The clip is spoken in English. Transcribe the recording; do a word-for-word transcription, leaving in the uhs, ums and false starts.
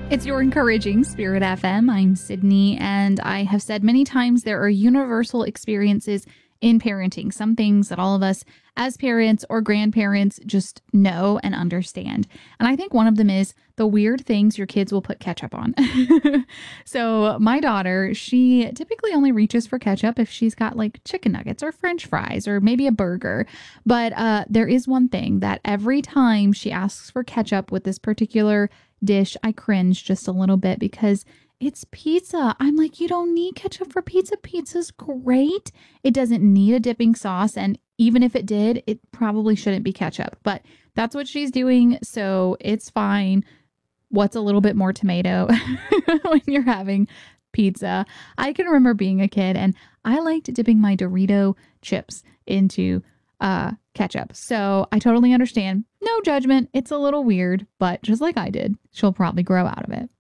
It's your encouraging Spirit F M. I'm Sydney, and I have said many times there are universal experiences in parenting, some things that all of us as parents or grandparents just know and understand. And I think one of them is the weird things your kids will put ketchup on. So my daughter, she typically only reaches for ketchup if she's got like chicken nuggets or French fries or maybe a burger. But uh, there is one thing that every time she asks for ketchup with this particular dish, I cringe just a little bit because it's pizza. I'm like, you don't need ketchup for pizza. Pizza's great. It doesn't need a dipping sauce. And even if it did, it probably shouldn't be ketchup. But that's what she's doing. So it's fine. What's a little bit more tomato when you're having pizza? I can remember being a kid and I liked dipping my Dorito chips into uh, ketchup. So I totally understand. No judgment. It's a little weird, but just like I did, she'll probably grow out of it.